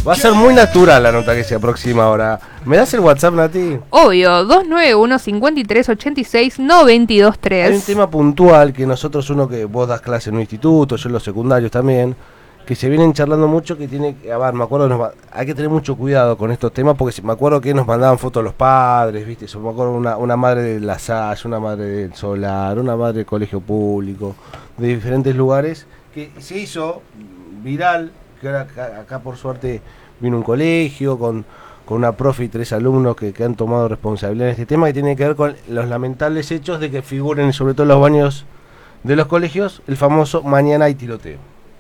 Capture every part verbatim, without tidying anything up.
Va a ser muy natural la nota que se aproxima ahora. ¿Me das el WhatsApp, Nati? Obvio, dos nueve uno, cinco tres, ocho seis, nueve dos tres. Hay un tema puntual que nosotros, uno que vos das clase en un instituto, yo en los secundarios también, que se vienen charlando mucho, que tiene que, a ver, me acuerdo, nos, hay que tener mucho cuidado con estos temas, porque me acuerdo que nos mandaban fotos los padres, ¿viste? Yo me acuerdo una, una madre de La Salle, una madre del Solar, una madre del colegio público, de diferentes lugares, que se hizo viral, que ahora acá, acá por suerte vino un colegio con, con una profe y tres alumnos que, que han tomado responsabilidad en este tema, que tiene que ver con los lamentables hechos de que figuren, sobre todo en los baños de los colegios, el famoso mañana hay tiroteo.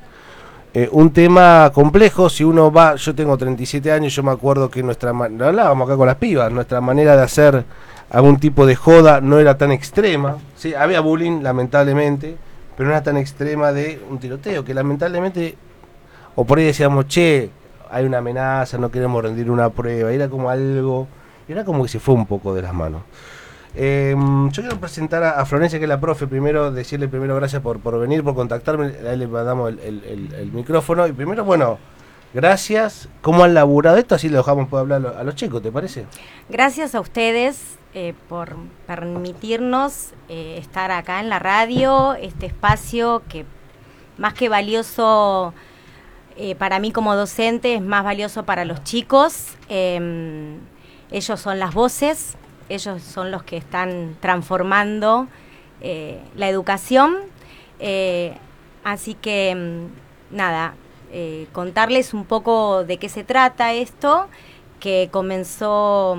Eh, un tema complejo, si uno va, yo tengo treinta y siete años, yo me acuerdo que nuestra, lo hablábamos acá con las pibas, nuestra manera de hacer algún tipo de joda no era tan extrema, ¿sí? Había bullying, lamentablemente, pero no era tan extrema de un tiroteo, que lamentablemente, o por ahí decíamos, che, hay una amenaza, no queremos rendir una prueba, era como algo, era como que se fue un poco de las manos. Eh, yo quiero presentar a, a Florencia, que es la profe, primero decirle primero gracias por, por venir, por contactarme, a él le mandamos el, el, el, el micrófono, y primero, bueno, gracias, ¿cómo han laburado esto? Así lo dejamos poder hablar a los, a los chicos, ¿te parece? Gracias a ustedes eh, por permitirnos eh, estar acá en la radio, este espacio que más que valioso eh, para mí como docente, es más valioso para los chicos. Eh, ellos son las voces. Ellos son los que están transformando eh, la educación. Eh, así que, nada, eh, contarles un poco de qué se trata esto, que comenzó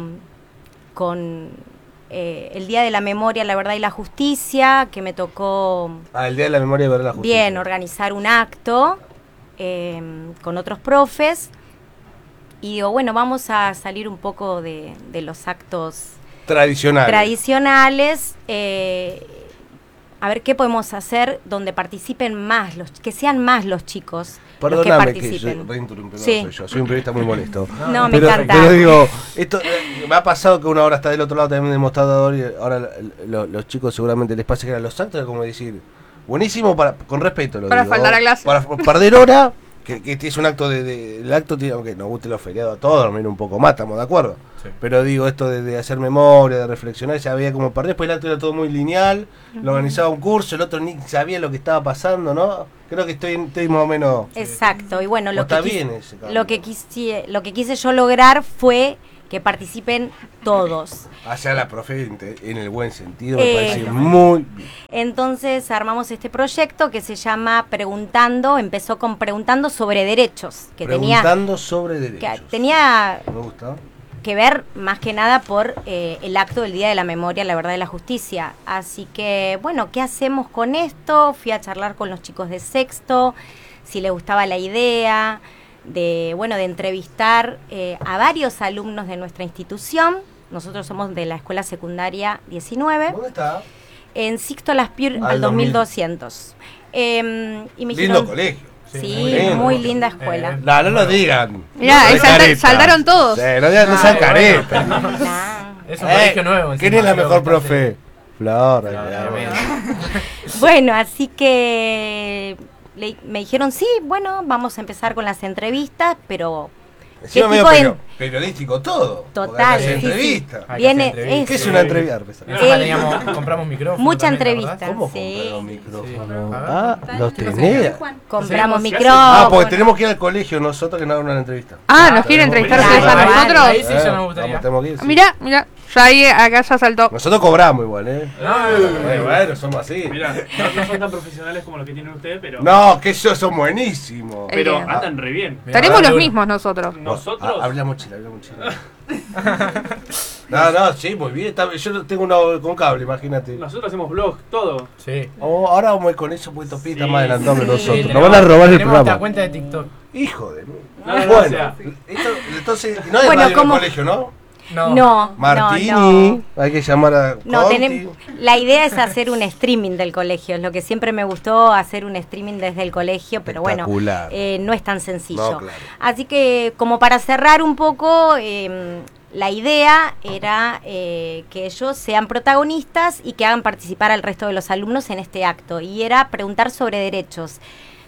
con eh, el Día de la Memoria, la Verdad y la Justicia, que me tocó... Ah, el Día de la Memoria y la Verdad y la Justicia. Bien, organizar un acto eh, con otros profes. Y digo, bueno, vamos a salir un poco de, de los actos... Tradicionales. Tradicionales, eh, a ver qué podemos hacer donde participen más, los que sean más los chicos. Perdóname los que, que participen. soy reinterrumpidor, Sí. soy yo, soy un periodista muy molesto. No, me pero, encanta. Pero digo, esto eh, me ha pasado que una hora está del otro lado también demostrador y ahora lo, lo, los chicos seguramente les pasa que eran los actos, como decir, buenísimo, para con respeto lo para digo. faltar a clase. Para perder hora, que, que este es un acto de, de el acto tiene, aunque nos guste los feriados a todos, dormir un poco más, estamos de acuerdo. Sí. Pero digo, esto de, de hacer memoria, de reflexionar, ya había como perder, después el acto era todo muy lineal, uh-huh. Lo organizaba un curso, el otro ni sabía lo que estaba pasando, ¿no? Creo que estoy, estoy más o menos... Exacto, y bueno, lo que, está quis, bien ese lo, que quise, lo que quise yo lograr fue que participen todos. Hacia la profe en el buen sentido, me eh, parece muy bien. Entonces armamos este proyecto que se llama Preguntando, empezó con Preguntando sobre Derechos. Que Preguntando tenía, sobre Derechos. Que tenía me gusta. que ver más que nada por eh, el acto del Día de la Memoria, la Verdad y la Justicia. Así que, bueno, ¿qué hacemos con esto? Fui a charlar con los chicos de sexto, si les gustaba la idea... de bueno de entrevistar eh, a varios alumnos de nuestra institución. Nosotros somos de la escuela secundaria diecinueve. ¿Dónde está? En Sixto Las Pier al dos mil doscientos. Eh, y me lindo dijeron, colegio. Sí, sí muy, lindo. muy linda escuela. Eh, no, no lo digan. Mirá, no salta, saltaron todos. Sí, no digan, no sean caretas. Es un colegio nuevo. ¿Quién es la mejor profe? Flor. Bueno, así que le, me dijeron, sí, bueno, vamos a empezar con las entrevistas, pero... ¿Qué tipo medio de... periodístico todo? Total, sí, entrevista. Sí. Viene, es, ¿qué es una entrevista? Teníamos, compramos micrófonos. Mucha entrevista. ¿Cómo sí. compraron micrófonos? Sí. Ah, los tenés. Compramos sí, micrófonos. Ah, porque tenemos que ir al colegio nosotros que nos hagan una entrevista. Ah, ¿nos quieren entrevistar ustedes a nosotros? Ahí sí, yo me gustaría. Eh, mirá, mirá. Ya ahí, acá ya saltó. Nosotros cobramos igual, ¿eh? No, bueno, bueno, somos así. Mirá, no, no son tan profesionales como los que tienen ustedes, pero... No, que ellos son buenísimos. Pero andan re bien. Tenemos los mismos nosotros. ¿Nosotros? Ah, hablamos chile, hablamos chile. No, no, sí, muy bien. Está, yo tengo uno con cable, imagínate. Nosotros hacemos vlogs, todo. Sí. Oh, ahora vamos a ir con eso, pues Topi está más adelantado que sí. nosotros. Sí, Nos van a robar el programa. Tenemos cuenta de TikTok. Hijo de... No, no, bueno, o sea. esto, entonces, no hay bueno, radio como... en el colegio, ¿no? No, no, Martini, no, no. Hay que llamar a no, tenem, la idea es hacer un streaming del colegio, es lo que siempre me gustó, hacer un streaming desde el colegio, pero bueno, eh, no es tan sencillo. No, claro. Así que, como para cerrar un poco, eh, la idea era eh, que ellos sean protagonistas y que hagan participar al resto de los alumnos en este acto, y era preguntar sobre derechos.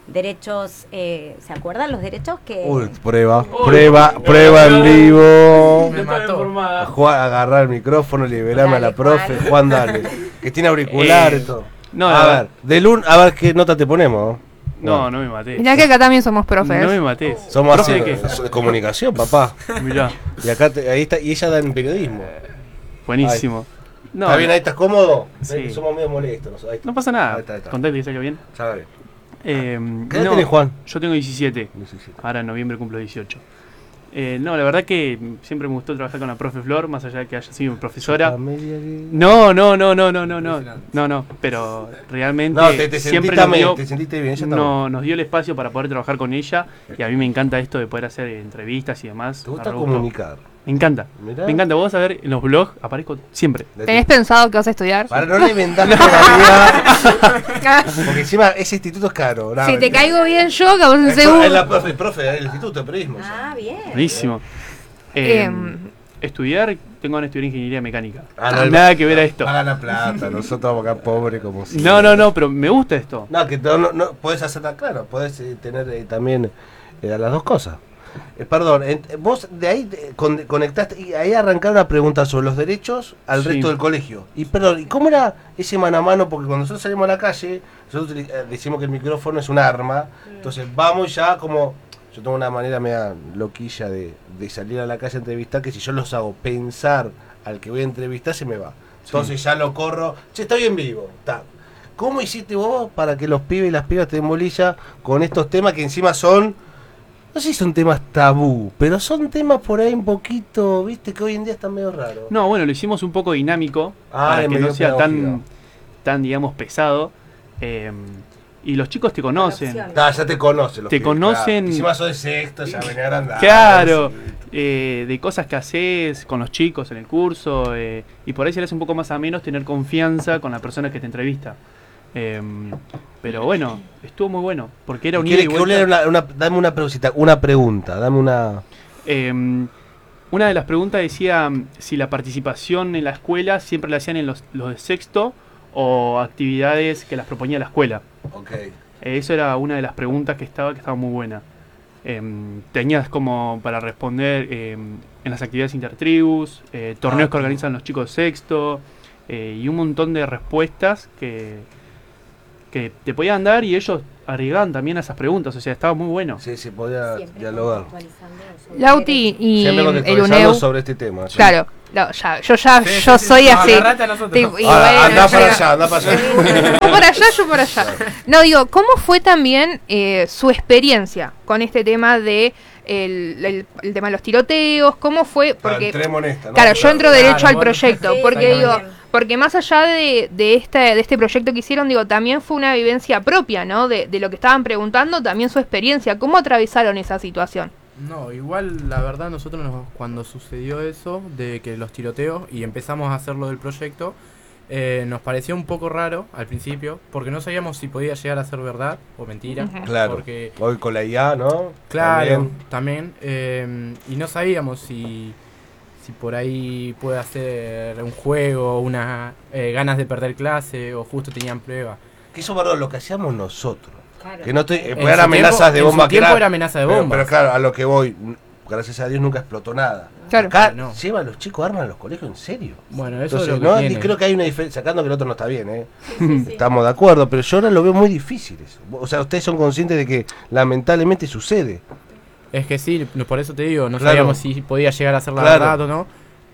derechos, eh, ¿se acuerdan los derechos que...? Uy, prueba, prueba, prueba en vivo. Me No estaba mató. informada. Juan, agarrar el micrófono, liberame a la Dale, profe, Juan. Juan, dale. Que tiene auriculares Eh, y todo. no, a la ver, verdad- del un, a ver qué nota te ponemos. No, Bueno, no me maté. Mirá que acá también somos profes. No me matés. somos ¿Profe así, de qué? de comunicación, papá. Mirá, Y acá, te- ahí está, y ella da en periodismo. buenísimo. No, ¿Está bien? ¿Ahí estás cómodo? Sí. Somos medio molestos. ¿No? Ahí está. no pasa nada. Ahí está, ahí está. Contate que salga bien. Ya dale. Eh, ¿Qué edad no, tenés, Juan? Yo tengo diecisiete. diecisiete. Ahora en noviembre cumplo dieciocho. Eh, no, la verdad que siempre me gustó trabajar con la profe Flor, más allá de que haya sido mi profesora. No, no, no, no, no, no, no, no, no, pero realmente No, te, te siempre sentiste nos bien, dio, te sentiste bien, ya está no, bien. nos dio el espacio para poder trabajar con ella y a mí me encanta esto de poder hacer entrevistas y demás. ¿Te gusta Me re gustó. comunicar? Me encanta, Mirá. me encanta. Vos a ver, en los blogs aparezco siempre. ¿Tenés pensado que vas a estudiar? Para no le vendas todavía. Porque encima ese instituto es caro. No, Si te mentira. caigo bien yo, que vos en Es segundo. la profe, profe del instituto de periodismo. Ah, bien. Buenísimo. Eh, Em. Estudiar, tengo ganas de estudiar ingeniería mecánica. Ah, no, Nada que ver a esto. Pagan la plata, nosotros vamos acá pobres como si. No, no, no, pero me gusta esto. No, que no, no, no podés hacerla claro, podés eh, tener eh, también eh, las dos cosas. Eh, perdón, eh, vos de ahí eh, con- conectaste y ahí arrancaron a preguntar sobre los derechos al Sí. resto del colegio. Y perdón, ¿y cómo era ese mano a mano? Porque cuando nosotros salimos a la calle, nosotros utili- eh, decimos que el micrófono es un arma, entonces vamos ya como... Yo tengo una manera media loquilla de, de salir a la calle a entrevistar, que si yo los hago pensar al que voy a entrevistar, se me va. Entonces ya lo corro, che, estoy en vivo. Ta. ¿Cómo hiciste vos para que los pibes y las pibas te den bolilla con estos temas que encima son, no sé si son temas tabú, pero son temas por ahí un poquito, viste, que hoy en día están medio raros? No, bueno, lo hicimos un poco dinámico Ah, para le que metió no sea pedagogía. tan, tan, digamos, pesado. Eh, y los chicos te conocen. Opciones. Ta, ya te conocen los Te pibes, conocen- claro. Encima sos de sexto, ya venía agrandado. Claro, eh, de cosas que haces con los chicos en el curso. eh, y por ahí se le hace un poco más a menos tener confianza con la persona que te entrevista. Eh, pero bueno, estuvo muy bueno. Porque era un ida y ¿Quieres que vuelta. una, una- dame una preguntita, una pregunta, dame una... Eh, una de las preguntas decía mm, si la participación en la escuela siempre la hacían en los, los de sexto o actividades que las proponía la escuela. Ok. Eh, eso era una de las preguntas que estaba, que estaba muy buena. Eh, tenías como para responder eh, en las actividades intertribus, eh, torneos Ah, que organizan los chicos de sexto eh, y un montón de respuestas que, que te podían dar y ellos agregaban también a esas preguntas. O sea, estaba muy bueno. Sí, se podía Siempre dialogar. contextualizando sobre Lauti y Siempre el contextualizando UNEU. sobre este tema. sí. Claro, no, ya, yo ya, Sí, yo sí, sí, soy no, así. agarrate a nosotros. Tipo, y Ah, bueno, anda yo para ya- allá, anda para allá. Vos para allá, yo para allá. No, digo, ¿cómo fue también eh, su experiencia con este tema de el, el- el tema de los tiroteos? ¿Cómo fue? Porque, Entremos en esta, ¿no? claro, yo entro Claro, derecho al bueno. proyecto, Sí, porque digo, exactamente. porque más allá de, de, este, de este proyecto que hicieron, digo, también fue una vivencia propia, ¿no? De, de lo que estaban preguntando, también su experiencia. ¿Cómo atravesaron esa situación? No, igual la verdad nosotros nos- cuando sucedió eso de que los tiroteos y empezamos a hacerlo del proyecto, eh, nos pareció un poco raro al principio porque no sabíamos si podía llegar a ser verdad o mentira. Ujú. Claro. Porque, Hoy con la I A, ¿no? claro, También. también, eh, y no sabíamos si, si por ahí puede hacer un juego, unas ganas de perder clase o justo tenían prueba. Que eso, perdón, lo que hacíamos nosotros. Claro. Que no estoy. En Eran su amenazas tiempo- de en bomba. su que tiempo era amenaza de pero- bomba. Pero, claro, a lo que voy, n- gracias a Dios nunca explotó nada. Claro. Acá No. llevan los chicos armas a los colegios en serio. Bueno, eso Entonces, es lo que ¿no? tiene. Y creo que hay una diferencia, sacando que el otro no está bien, ¿eh? Estamos de acuerdo, pero yo ahora lo veo muy difícil eso. O sea, ustedes son conscientes de que lamentablemente sucede. Es que sí, no- por eso te digo, no Claro. sabíamos si podía llegar a ser la Claro. verdad o no.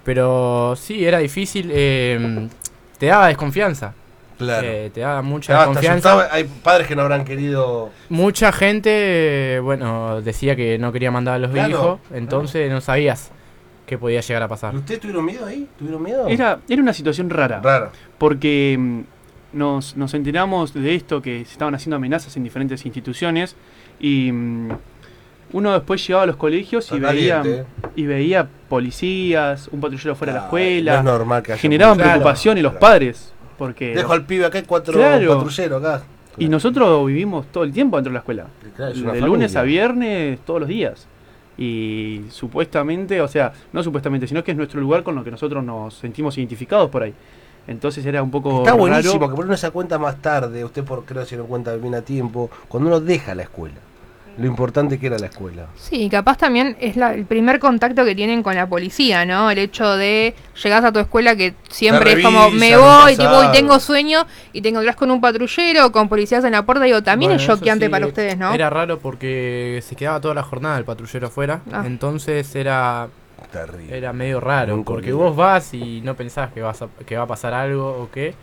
Pero sí, era difícil, eh, te daba desconfianza. Claro. eh, te daba mucha Ah, te desconfianza. asustaba, hay padres que no habrán querido. Mucha gente, eh, bueno, decía que no quería mandar a los Claro, hijos, entonces no sabías qué podía llegar a pasar. ¿Ustedes tuvieron miedo ahí? ¿Tuvieron miedo? Era, era una situación rara. raro. Porque mm, nos, nos enteramos de esto, que se estaban haciendo amenazas en diferentes instituciones y mm, uno después llegaba a los colegios y Está veía, caliente, ¿eh? y veía policías, un patrullero fuera de la Ah, escuela, no es normal que haya generaban mucho. preocupación en los Claro. padres. Porque Dejo al pibe acá, hay cuatro Claro. patrulleros acá. y nosotros vivimos todo el tiempo dentro de la escuela. Claro, es De una lunes familia. a viernes, todos los días. Y supuestamente, o sea, no supuestamente, sino que es nuestro lugar con lo que nosotros nos sentimos identificados por ahí. Entonces era un poco Está buenísimo, raro. que por uno se da cuenta más tarde, usted por creo si no cuenta bien a tiempo, cuando uno deja la escuela. Lo importante que era la escuela. Sí, capaz también es la, el primer contacto que tienen con la policía, ¿no? El hecho de llegás a tu escuela que siempre Te es como, me revisan, voy, no tipo, pasa y tengo sueño, y te encontrás con un patrullero, con policías en la puerta, digo, también Bueno, es eso choqueante sí, para ustedes, ¿no? Era raro porque se quedaba toda la jornada el patrullero afuera, Ah. entonces era Terrible. era medio raro, Un porque colegio. vos vas y no pensás que vas a- que va a pasar algo o qué,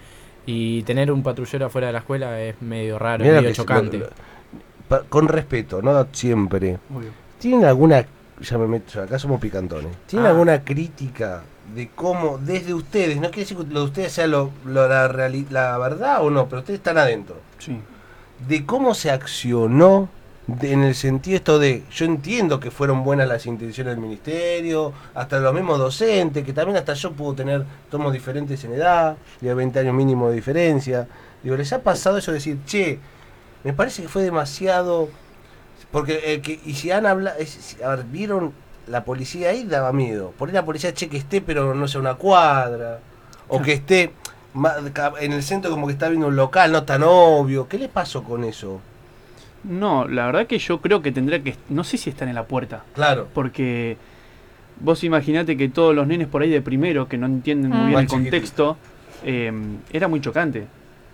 y tener un patrullero afuera de la escuela es medio raro, Mirá lo medio que se- chocante. lo- lo- pa- con respeto, no siempre. Obvio. ¿Tienen alguna, ya me meto, acá somos picantones, ¿tienen Ah. alguna crítica de cómo, desde ustedes, no quiere decir que lo de ustedes sea lo, lo- la, reali- la verdad o no, pero ustedes están adentro, Sí. de cómo se accionó de- en el sentido esto de, yo entiendo que fueron buenas las intenciones del ministerio, hasta los mismos docentes, que también hasta yo puedo tener, somos diferentes en edad, de veinte años mínimo de diferencia, digo, ¿les ha pasado eso de decir, che, me parece que fue demasiado, porque el que, y si han hablado, a ver, vieron la policía ahí, daba miedo, por ahí la policía, che, que esté, pero no sea una cuadra, o que esté ma- ca- en el centro como que está viendo un local, no tan obvio, ¿qué les pasó con eso? No, la verdad que yo creo que tendría que... No sé si están en la puerta. Claro. Porque vos imaginate que todos los nenes por ahí de primero, que no entienden muy Mm. bien Más el contexto, eh, era muy chocante.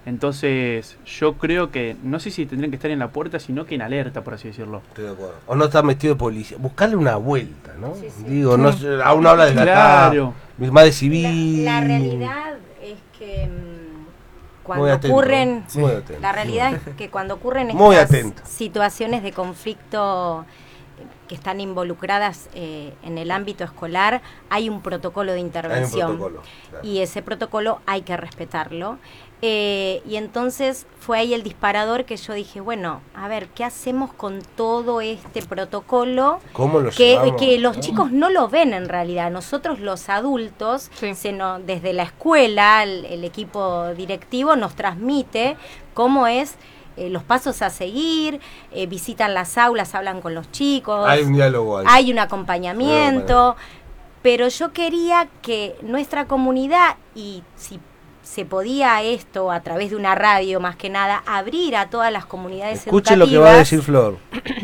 Entonces yo creo que... No sé si tendrían que estar en la puerta, sino que en alerta, por así decirlo. Estoy de acuerdo. O no está metido de policía. Buscarle una vuelta, ¿no? Sí, sí. Digo, no, sé, a uno habla desde Claro. acá, más de civil. La, la realidad es que mm, cuando Muy atento, ocurren... ¿eh? Muy atento. La realidad es que cuando ocurren Muy estas atento. situaciones de conflicto eh, que están involucradas eh, en el ámbito escolar, hay un protocolo de Hay un intervención. protocolo, claro. Y ese protocolo hay que respetarlo. Eh, y entonces fue ahí el disparador que yo dije, bueno, a ver, ¿qué hacemos con todo este protocolo? ¿Cómo lo Que, llevamos? que los chicos no lo ven en realidad. Nosotros los adultos, Sí. se nos, desde la escuela, el, el equipo directivo nos transmite cómo es eh, los pasos a seguir, eh, visitan las aulas, hablan con los chicos, Hay un diálogo ahí. hay un acompañamiento, pero yo quería que nuestra comunidad, y si se podía esto a través de una radio más que nada, abrir a todas las comunidades Escuche lo educativas. que va a decir Flor.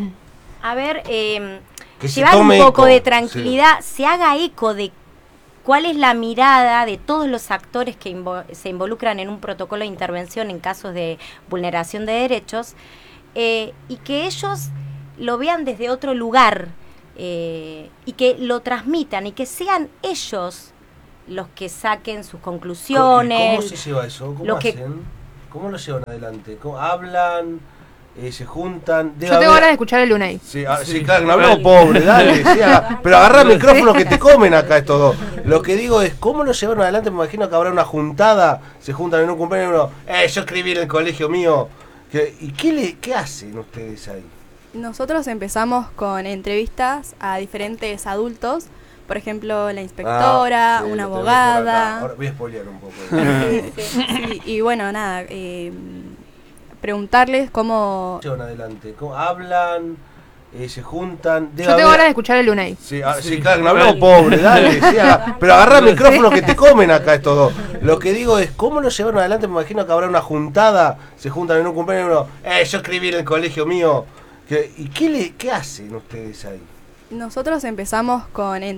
A ver, eh, Que se llevar un tome poco eco, de tranquilidad, se haga eco de cuál es la mirada de todos los actores que invo- se involucran en un protocolo de intervención en casos de vulneración de derechos, eh, y que ellos lo vean desde otro lugar, eh, y que lo transmitan y que sean ellos los que saquen sus ¿Y conclusiones. ¿Cómo se lleva eso? ¿Cómo lo que- hacen? ¿Cómo lo llevan adelante? ¿Cómo hablan? Eh, ¿Se juntan? Debe Yo tengo haber- ganas de escuchar el Unai. Sí, ah, sí, claro, no hablamos pobre, dale, sí, haga- pero agarra el micrófono que te comen acá estos dos. Lo que digo es, ¿cómo lo llevaron adelante? Me imagino que habrá una juntada, se juntan en un cumpleaños y uno, eh, yo escribí en el colegio mío. Que- ¿Y qué, le, qué hacen ustedes ahí? Nosotros empezamos con entrevistas a diferentes adultos, por ejemplo, la inspectora, Ah, sí, una lo tenemos por acá. abogada. Ahora voy a spoilear un poco. Sí, y bueno, nada, eh, preguntarles cómo... Llevan adelante, ¿cómo hablan? Eh, se juntan. Debe Yo tengo haber- ganas de escuchar el Unai. Sí, ah, sí, claro, no hablamos pobre, dale, sí, haga- pero agarra el micrófono que te comen acá estos dos. Lo que digo es, ¿cómo lo llevaron adelante? Me imagino que habrá una juntada, se juntan en un cumpleaños y uno, eh, yo escribí en el colegio mío. Que- ¿Y qué, le, qué hacen ustedes ahí? Nosotros empezamos con entrevistas